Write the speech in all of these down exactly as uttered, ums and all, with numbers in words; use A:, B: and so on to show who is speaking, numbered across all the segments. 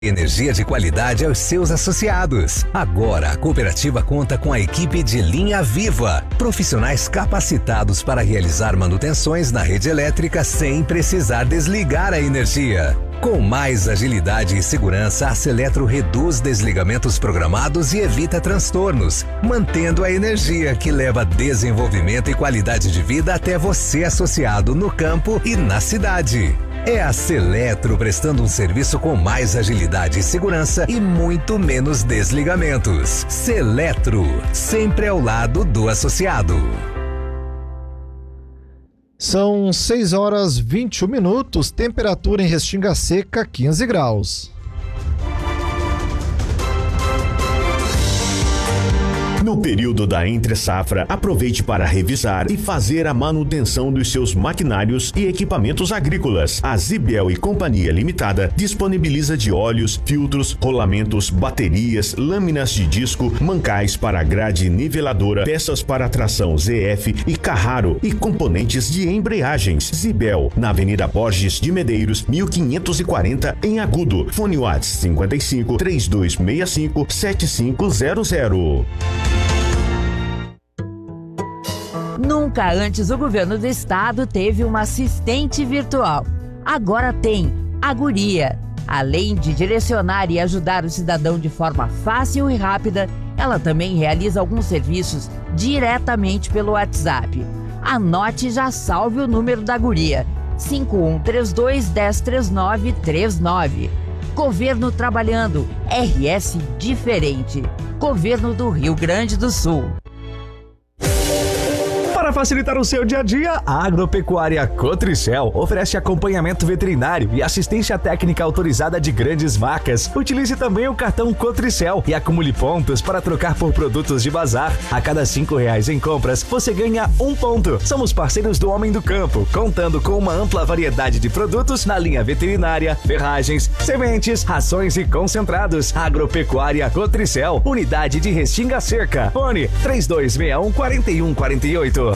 A: Energia de qualidade aos seus associados. Agora a cooperativa conta com a equipe de linha viva, profissionais capacitados para realizar manutenções na rede elétrica sem precisar desligar a energia. Com mais agilidade e segurança, a Seletro reduz desligamentos programados e evita transtornos, mantendo a energia que leva desenvolvimento e qualidade de vida até você, associado no campo e na cidade. É a Seletro prestando um serviço com mais agilidade e segurança e muito menos desligamentos. Seletro, sempre ao lado do associado.
B: São seis horas e vinte e um minutos, temperatura em Restinga Seca quinze graus.
C: No período da entre-safra, aproveite para revisar e fazer a manutenção dos seus maquinários e equipamentos agrícolas. A Zibel e Companhia Limitada disponibiliza de óleos, filtros, rolamentos, baterias, lâminas de disco, mancais para grade niveladora, peças para tração Z F e Carraro e componentes de embreagens. Zibel, na Avenida Borges de Medeiros, mil quinhentos e quarenta, em Agudo. Fone WhatsApp cinquenta e cinco, trinta e dois sessenta e cinco, setenta e cinco zero zero.
D: Nunca antes o governo do estado teve uma assistente virtual. Agora tem a Guria. Além de direcionar e ajudar o cidadão de forma fácil e rápida, ela também realiza alguns serviços diretamente pelo WhatsApp. Anote e já salve o número da Guria: cinco um três dois, um zero três nove três nove. Governo trabalhando, R S diferente. Governo do Rio Grande do Sul.
E: Para facilitar o seu dia a dia, a Agropecuária Cotricel oferece acompanhamento veterinário e assistência técnica autorizada de grandes marcas. Utilize também o cartão Cotricel e acumule pontos para trocar por produtos de bazar. A cada cinco reais em compras, você ganha um ponto. Somos parceiros do Homem do Campo, contando com uma ampla variedade de produtos na linha veterinária, ferragens, sementes, rações e concentrados. Agropecuária Cotricel, unidade de Restinga Seca. Fone três dois seis um, quatro um quatro oito.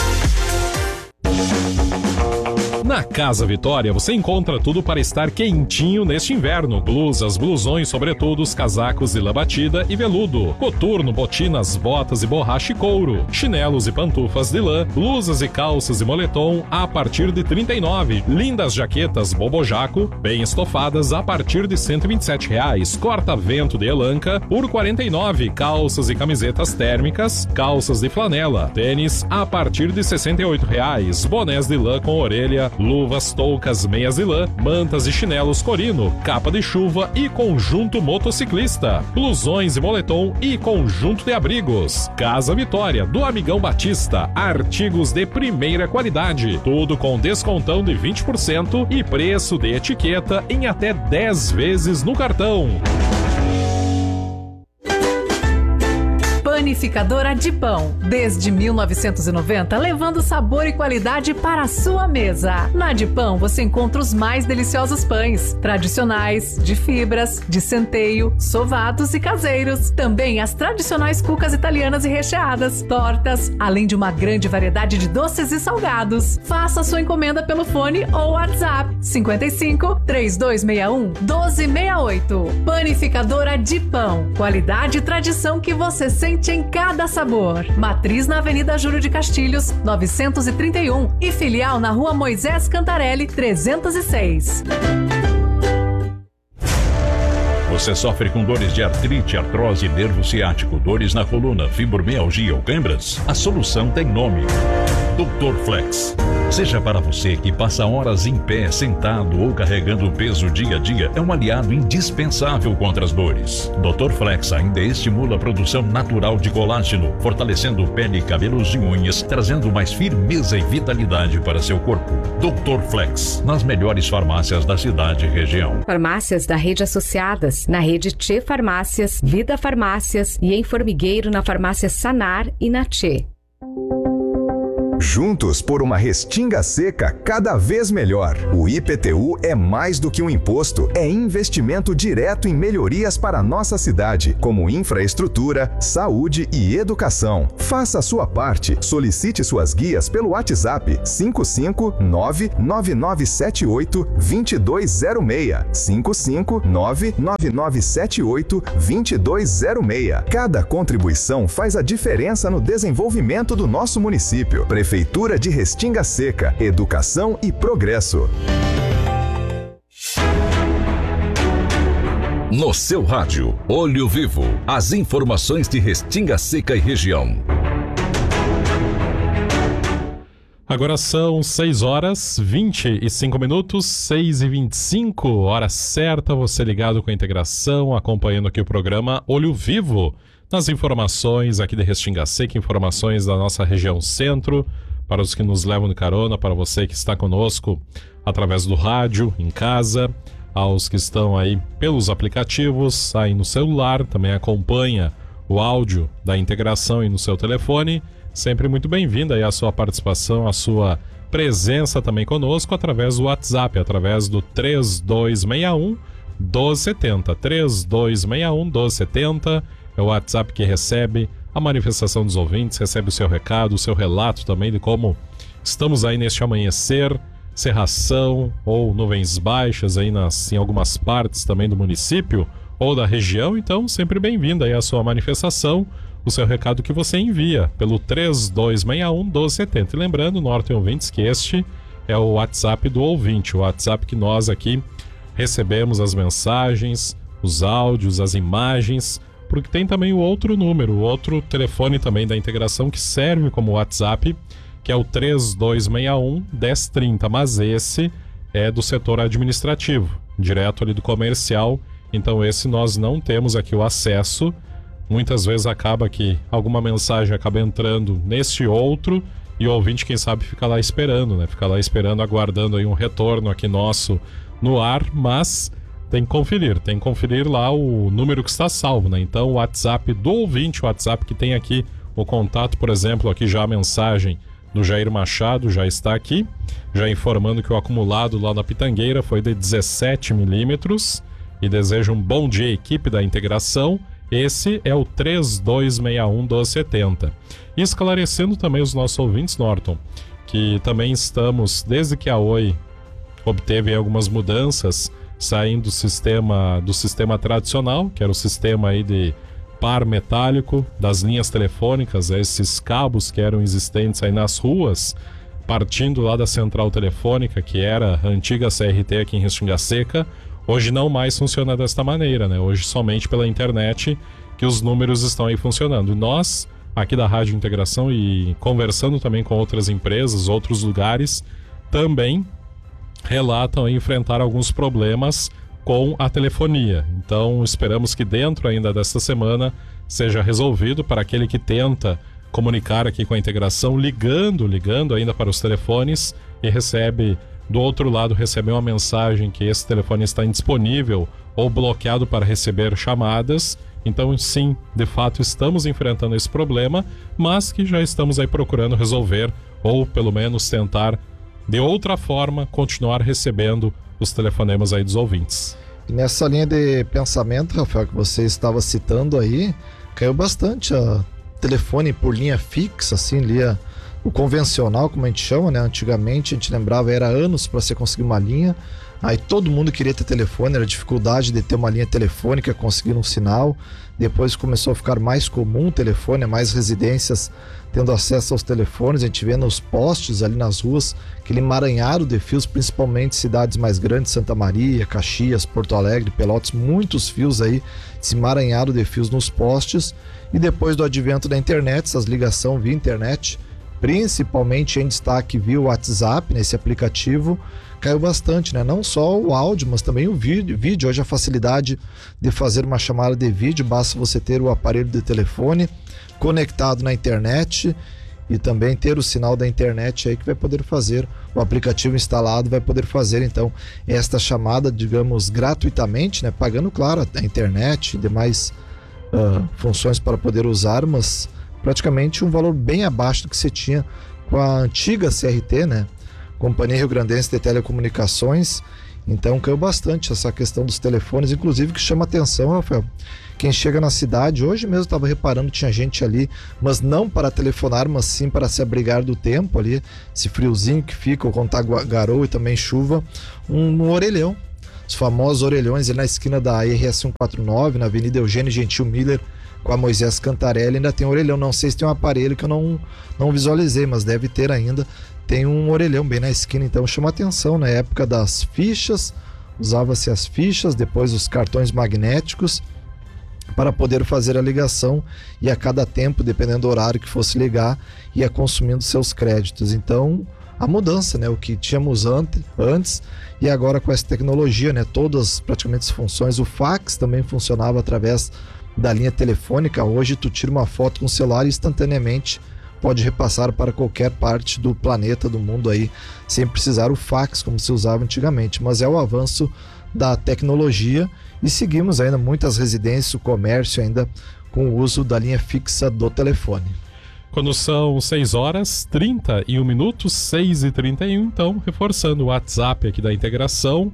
F: Na Casa Vitória você encontra tudo para estar quentinho neste inverno: blusas, blusões, sobretudos, casacos de lã batida e veludo, coturno, botinas, botas e borracha e couro, chinelos e pantufas de lã, blusas e calças e moletom a partir de trinta e nove, lindas jaquetas bobojaco bem estofadas a partir de cento e vinte e sete reais, corta-vento de elanca por quarenta e nove, calças e camisetas térmicas, calças de flanela, tênis a partir de sessenta e oito reais, bonés de lã com orelha, luvas, toucas, meias de lã, mantas e chinelos Corino, capa de chuva e conjunto motociclista, blusões e moletom e conjunto de abrigos. Casa Vitória, do Amigão Batista, artigos de primeira qualidade, tudo com descontão de vinte por cento e preço de etiqueta em até dez vezes no cartão.
G: Panificadora de Pão, desde mil novecentos e noventa, levando sabor e qualidade para a sua mesa. Na de Pão você encontra os mais deliciosos pães, tradicionais, de fibras, de centeio, sovados e caseiros. Também as tradicionais cucas italianas e recheadas, tortas, além de uma grande variedade de doces e salgados. Faça sua encomenda pelo fone ou WhatsApp cinquenta e cinco, três dois seis um, um dois seis oito. Panificadora de Pão, qualidade e tradição que você sente em cada sabor. Matriz na Avenida Júlio de Castilhos, novecentos e trinta e um e filial na Rua Moisés Cantarelli, trezentos e seis.
H: Você sofre com dores de artrite, artrose, nervo ciático, dores na coluna, fibromialgia ou câimbras? A solução tem nome: doutor Flex. Seja para você que passa horas em pé, sentado ou carregando peso dia a dia, é um aliado indispensável contra as dores. doutor Flex ainda estimula a produção natural de colágeno, fortalecendo pele, cabelos e unhas, trazendo mais firmeza e vitalidade para seu corpo. doutor Flex, nas melhores farmácias da cidade e região.
I: Farmácias da rede associadas, na rede Tchê Farmácias, Vida Farmácias e em Formigueiro na farmácia Sanar e na Tchê.
J: Juntos por uma Restinga Seca cada vez melhor. O I P T U é mais do que um imposto, é investimento direto em melhorias para a nossa cidade, como infraestrutura, saúde e educação. Faça a sua parte. Solicite suas guias pelo WhatsApp cinco cinco nove nove nove sete oito dois dois zero seis. cinco cinco nove nove nove sete oito dois dois zero seis. Cada contribuição faz a diferença no desenvolvimento do nosso município. Prefeitura de Restinga Seca, educação e progresso.
H: No seu rádio, Olho Vivo, as informações de Restinga Seca e região.
F: Agora são seis horas, vinte e cinco minutos, seis e vinte e cinco, hora certa, você ligado com a integração, acompanhando aqui o programa Olho Vivo, nas informações aqui de Restinga Seca, informações da nossa região centro, para os que nos levam de carona, para você que está conosco através do rádio, em casa, aos que estão aí pelos aplicativos, aí no celular, também acompanha o áudio da integração aí no seu telefone. Sempre muito bem-vinda aí a sua participação, a sua presença também conosco através do WhatsApp, através do três dois seis um, doze setenta. três dois seis um, doze setenta é o WhatsApp que recebe a manifestação dos ouvintes, recebe o seu recado, o seu relato também de como estamos aí neste amanhecer, cerração ou nuvens baixas aí nas, em algumas partes também do município ou da região. Então sempre bem-vinda aí a sua manifestação, o seu recado que você envia pelo três dois seis um, doze setenta. E lembrando, Norte ouvintes, que este é o WhatsApp do ouvinte, o WhatsApp que nós aqui recebemos as mensagens, os áudios, as imagens, porque tem também o outro número, o outro telefone também da integração que serve como WhatsApp, que é o três dois seis um, dez trinta, mas esse é do setor administrativo, direto ali do comercial, então esse nós não temos aqui o acesso. Muitas vezes acaba que alguma mensagem acaba entrando neste outro e o ouvinte, quem sabe, fica lá esperando, né? Fica lá esperando, aguardando aí um retorno aqui nosso no ar, mas tem que conferir, tem que conferir lá o número que está salvo, né? Então o WhatsApp do ouvinte, o WhatsApp que tem aqui o contato, por exemplo, aqui já a mensagem do Jair Machado já está aqui, já informando que o acumulado lá na Pitangueira foi de dezessete milímetros e deseja um bom dia, equipe da integração. Esse é o três dois seis um, doze setenta. E esclarecendo também os nossos ouvintes, Norton, que também estamos, desde que a Oi obteve algumas mudanças, saindo do sistema, do sistema tradicional, que era o sistema aí de par metálico, das linhas telefônicas, esses cabos que eram existentes aí nas ruas, partindo lá da central telefônica, que era a antiga C R T aqui em Restinga Seca. Hoje não mais funciona desta maneira, né? Hoje somente pela internet que os números estão aí funcionando. E nós, aqui da Rádio Integração e conversando também com outras empresas, outros lugares, também relatam aí enfrentar alguns problemas com a telefonia. Então esperamos que dentro ainda desta semana seja resolvido para aquele que tenta comunicar aqui com a integração, ligando, ligando ainda para os telefones e recebe... Do outro lado, recebeu uma mensagem que esse telefone está indisponível ou bloqueado para receber chamadas. Então, sim, de fato, estamos enfrentando esse problema, mas que já estamos aí procurando resolver ou, pelo menos, tentar, de outra forma, continuar recebendo os telefonemas aí dos ouvintes.
B: E nessa linha de pensamento, Rafael, que você estava citando aí, caiu bastante a telefone por linha fixa, assim, linha... O convencional, como a gente chama, né? Antigamente a gente lembrava, era anos para você conseguir uma linha. Aí todo mundo queria ter telefone, era dificuldade de ter uma linha telefônica, conseguir um sinal. Depois começou a ficar mais comum o telefone, mais residências tendo acesso aos telefones. A gente vê nos postes ali nas ruas, aquele emaranhado de fios, principalmente cidades mais grandes, Santa Maria, Caxias, Porto Alegre, Pelotas, muitos fios aí, esse emaranhado de fios nos postes. E depois do advento da internet, essas ligações via internet, principalmente em destaque via WhatsApp, nesse aplicativo, caiu bastante, né? Não só o áudio, mas também o vídeo. vídeo. Hoje a facilidade de fazer uma chamada de vídeo, basta você ter o aparelho de telefone conectado na internet e também ter o sinal da internet aí que vai poder fazer, o aplicativo instalado vai poder fazer então esta chamada, digamos, gratuitamente, né? Pagando, claro, a internet e demais uh, funções para poder usar, mas praticamente um valor bem abaixo do que você tinha com a antiga C R T, né? Companhia Rio Grandense de Telecomunicações. Então caiu bastante essa questão dos telefones, inclusive que chama atenção, Rafael. Quem chega na cidade, hoje mesmo estava reparando, tinha gente ali, mas não para telefonar, mas sim para se abrigar do tempo ali, esse friozinho que fica, ou quando tá garoa e também chuva, um, um orelhão. Os famosos orelhões ali na esquina da R S cento e quarenta e nove, na Avenida Eugênio Gentil Miller, com a Moisés Cantarelli, ainda tem um orelhão. Não sei se tem um aparelho que eu não, não visualizei, mas deve ter ainda. Tem um orelhão bem na esquina, então chama atenção. Na época das fichas, usava-se as fichas, depois os cartões magnéticos, para poder fazer a ligação, e a cada tempo, dependendo do horário que fosse ligar, ia consumindo seus créditos. Então, a mudança, né? O que tínhamos ante, antes e agora com essa tecnologia, né? Todas praticamente as funções. O fax também funcionava através da linha telefônica. Hoje tu tira uma foto com o celular e instantaneamente pode repassar para qualquer parte do planeta, do mundo aí, sem precisar o fax como se usava antigamente. Mas é o avanço da tecnologia, e seguimos ainda muitas residências, o comércio ainda com o uso da linha fixa do telefone.
F: Quando são seis horas, trinta e um minutos, seis e trinta e um, então, reforçando o WhatsApp aqui da integração,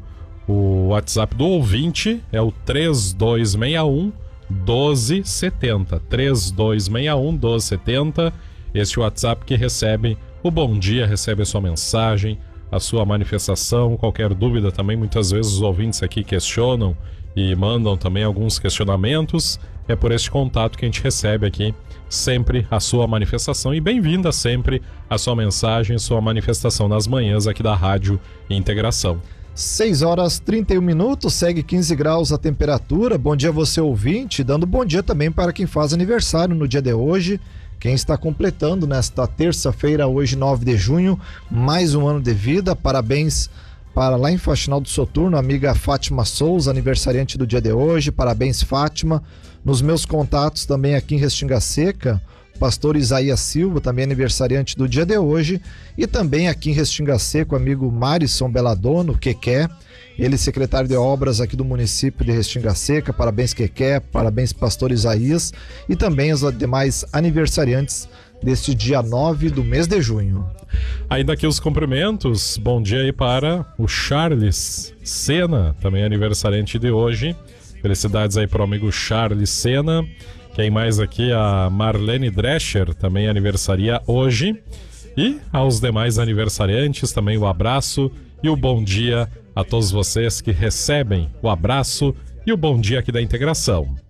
F: o WhatsApp do ouvinte é o três dois seis um, um dois sete zero, três dois seis um, um dois sete zero, este WhatsApp que recebe o bom dia, recebe a sua mensagem, a sua manifestação, qualquer dúvida também. Muitas vezes os ouvintes aqui questionam e mandam também alguns questionamentos. É por este contato que a gente recebe aqui sempre a sua manifestação, e bem-vinda sempre a sua mensagem, sua manifestação nas manhãs aqui da Rádio Integração.
B: seis horas e trinta e um minutos, segue quinze graus a temperatura. Bom dia você ouvinte, dando bom dia também para quem faz aniversário no dia de hoje. Quem está completando nesta terça-feira, hoje nove de junho, mais um ano de vida. Parabéns para lá em Faxinal do Soturno, a amiga Fátima Souza, aniversariante do dia de hoje. Parabéns, Fátima. Nos meus contatos também aqui em Restinga Seca, pastor Isaías Silva, também aniversariante do dia de hoje. E também aqui em Restinga Seca, o amigo Marisson Beladono, Quequé, ele secretário de obras aqui do município de Restinga Seca. Parabéns, Quequé, parabéns, pastor Isaías, e também os demais aniversariantes deste dia nove do mês de junho.
F: Ainda aqui os cumprimentos, bom dia aí para o Charles Sena, também aniversariante de hoje. Felicidades aí para o amigo Charles Sena. Quem mais aqui? A Marlene Drescher, também aniversaria hoje. E aos demais aniversariantes também o abraço e o bom dia a todos vocês que recebem o abraço e o bom dia aqui da integração.